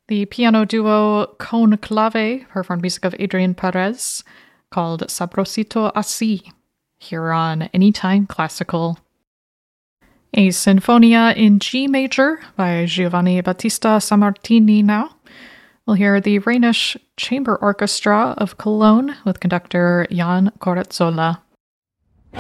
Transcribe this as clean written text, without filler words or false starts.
The piano duo Con Clave performed music of Adrian Perez called Sabrosito Así, here on Anytime Classical. A Sinfonia in G major by Giovanni Battista Sammartini now. We'll hear the Rhenish Chamber Orchestra of Cologne with conductor Jan Corrazzola.